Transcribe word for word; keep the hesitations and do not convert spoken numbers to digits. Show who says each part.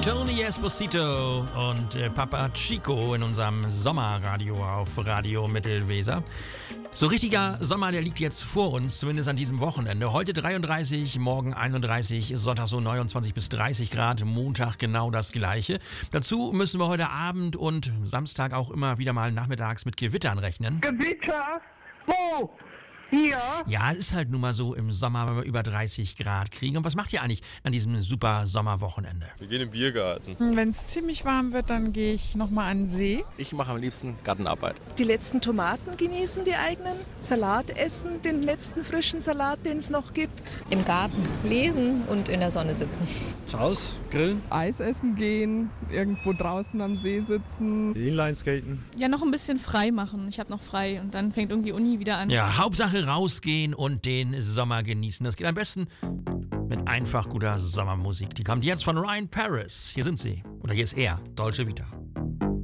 Speaker 1: Tony Esposito und äh, Papa Chico in unserem Sommerradio auf Radio Mittelweser. So richtiger Sommer, der liegt jetzt vor uns, zumindest an diesem Wochenende. Heute dreiunddreißig, morgen einunddreißig, Sonntag so neunundzwanzig bis dreißig Grad, Montag genau das Gleiche. Dazu müssen wir heute Abend und Samstag auch immer wieder mal nachmittags mit Gewittern rechnen.
Speaker 2: Gewitter? Wo? Hier?
Speaker 1: Ja, es ist halt nun mal so im Sommer, wenn wir über dreißig Grad kriegen. Und was macht ihr eigentlich an diesem super Sommerwochenende?
Speaker 3: Wir gehen im Biergarten.
Speaker 4: Wenn es ziemlich warm wird, dann gehe ich nochmal an den See.
Speaker 5: Ich mache am liebsten Gartenarbeit.
Speaker 6: Die letzten Tomaten genießen, die eigenen. Salat essen, den letzten frischen Salat, den es noch gibt.
Speaker 7: Im Garten lesen und in der Sonne sitzen.
Speaker 8: Zu Hause grillen.
Speaker 4: Eis essen gehen, irgendwo draußen am See sitzen.
Speaker 8: Inlineskaten.
Speaker 9: Ja, noch ein bisschen frei machen. Ich habe noch frei und dann fängt irgendwie Uni wieder an.
Speaker 1: Ja, Hauptsache rausgehen und den Sommer genießen. Das geht am besten mit einfach guter Sommermusik. Die kommt jetzt von Ryan Paris. Hier sind sie. Oder hier ist er, Dolce Vita.